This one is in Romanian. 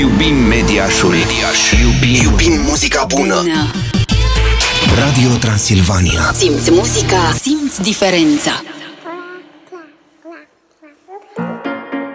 Iubim Mediașul. Iubim muzica bună. Radio Transilvania. Simți muzica, simți diferența.